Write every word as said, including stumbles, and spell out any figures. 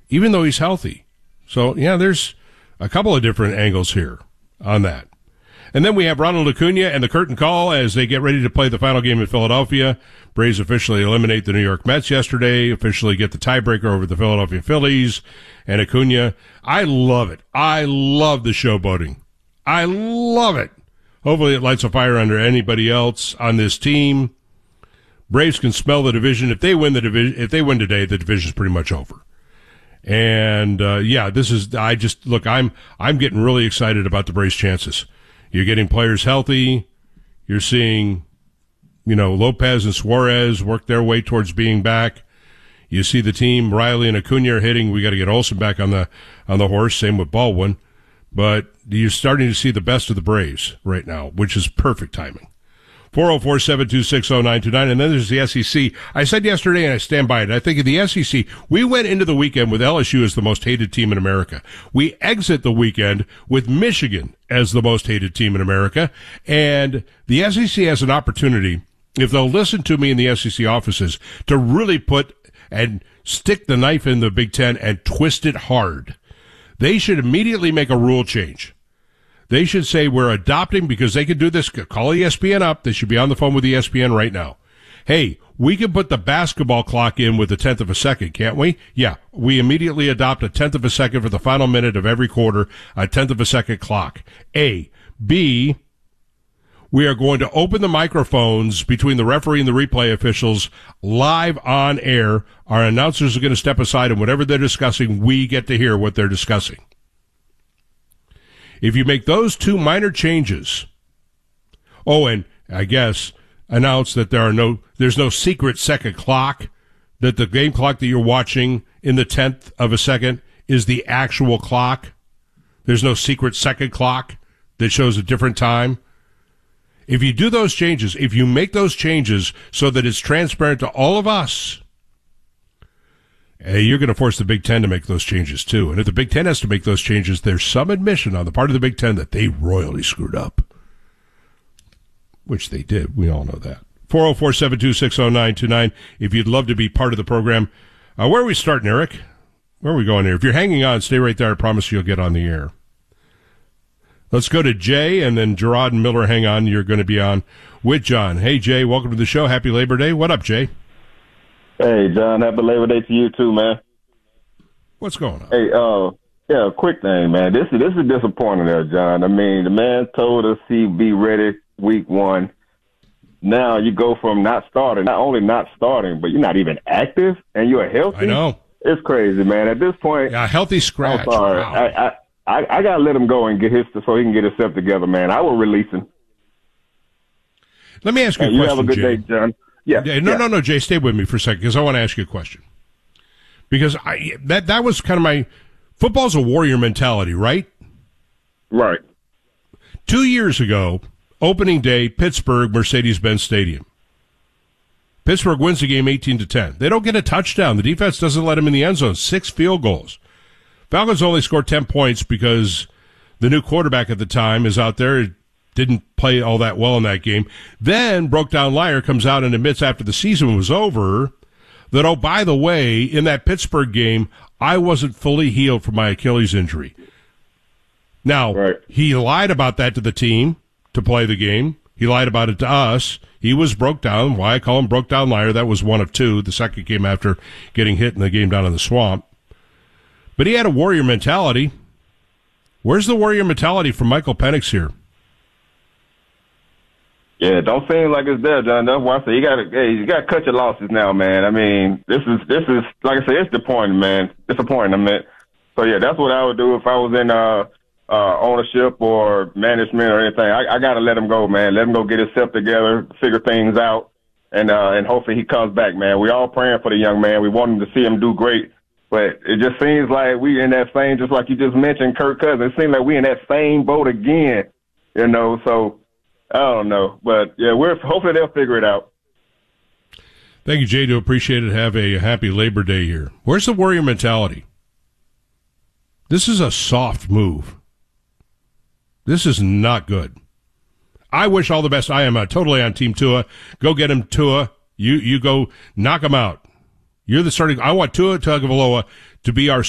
even though he's healthy. So, yeah, there's a couple of different angles here on that. And then we have Ronald Acuna and the curtain call as they get ready to play the final game in Philadelphia. Braves officially eliminate the New York Mets yesterday, officially get the tiebreaker over the Philadelphia Phillies and Acuna. I love it. I love the showboating. I love it. Hopefully it lights a fire under anybody else on this team. Braves can smell the division. If they win the division, if they win today, the division's pretty much over. And, uh, yeah, this is, I just, look, I'm, I'm getting really excited about the Braves' chances. You're getting players healthy. You're seeing, you know, Lopez and Suarez work their way towards being back. You see the team, Riley and Acuna are hitting. We got to get Olsen back on the, on the horse. Same with Baldwin. But you're starting to see the best of the Braves right now, which is perfect timing. four oh four, seven two six, oh nine two nine. And then there's the S E C. I said yesterday, and I stand by it, I think of the S E C, we went into the weekend with L S U as the most hated team in America. We exit the weekend with Michigan as the most hated team in America. And the S E C has an opportunity, if they'll listen to me in the S E C offices, to really put and stick the knife in the Big Ten and twist it hard. They should immediately make a rule change. They should say we're adopting, because they could do this, call E S P N up. They should be on the phone with E S P N right now. Hey, we can put the basketball clock in with a tenth of a second, can't we? Yeah, we immediately adopt a tenth of a second for the final minute of every quarter, a tenth of a second clock. A. B, we are going to open the microphones between the referee and the replay officials live on air. Our announcers are going to step aside, and whatever they're discussing, we get to hear what they're discussing. If you make those two minor changes, oh, and I guess announce that there are no, there's no secret second clock, that the game clock that you're watching in the tenth of a second is the actual clock. There's no secret second clock that shows a different time. If you do those changes, if you make those changes so that it's transparent to all of us, hey, you're going to force the Big Ten to make those changes too. And if the Big Ten has to make those changes, there's some admission on the part of the Big Ten that they royally screwed up. Which they did. We all know that. four oh four, seven two six, oh nine two nine. If you'd love to be part of the program. Uh, where are we starting, Eric? Where are we going here? If you're hanging on, stay right there. I promise you'll get on the air. Let's go to Jay, and then Gerard and Miller, hang on. You're going to be on with John. Hey, Jay, welcome to the show. Happy Labor Day. What up, Jay? Hey, John, happy Labor Day to you too, man. What's going on? Hey, uh, yeah, quick thing, man. This is this is disappointing there, John. I mean, the man told us he'd be ready week one. Now you go from not starting, not only not starting, but you're not even active, and you're healthy. I know. It's crazy, man. At this point, yeah, healthy scratch. I'm sorry. Wow. I, I I I gotta let him go and get his so he can get himself together, man. I will release him. Let me ask you hey, a question, You have a good Jay. day, John. Yeah. No, yeah. no, no, Jay, stay with me for a second because I want to ask you a question. Because I that that was kind of my football's a warrior mentality, right? Right. Two years ago, opening day, Pittsburgh, Mercedes-Benz Stadium. Pittsburgh wins the game eighteen to ten. They don't get a touchdown. The defense doesn't let them in the end zone. Six field goals. Falcons only scored ten points because the new quarterback at the time is out there. Didn't play all that well in that game. Then Broke Down Liar comes out and admits after the season was over that, oh, by the way, in that Pittsburgh game, I wasn't fully healed from my Achilles injury. Now, right. He lied about that to the team to play the game. He lied about it to us. He was broke down. Why I call him Broke Down Liar. That was one of two. The second came after getting hit in the game down in the swamp. But he had a warrior mentality. Where's the warrior mentality from Michael Penix here? Yeah, don't seem like it's there, John. That's why I say you got to, hey, you got to cut your losses now, man. I mean, this is this is like I say, it's disappointing, man. Disappointing. I mean, so yeah, that's what I would do if I was in uh, uh, ownership or management or anything. I, I got to let him go, man. Let him go get himself together, figure things out, and uh, and hopefully he comes back, man. We all praying for the young man. We want him to see him do great. But it just seems like we in that same, just like you just mentioned, Kirk Cousins. It seems like we in that same boat again, you know. So I don't know, but yeah, we're hopefully they'll figure it out. Thank you, Jay. Do appreciate it. Have a happy Labor Day here. Where's the warrior mentality? This is a soft move. This is not good. I wish all the best. I am uh, totally on Team Tua. Go get him, Tua. You you go knock him out. You're the starting. I want Tua Tagovailoa to be our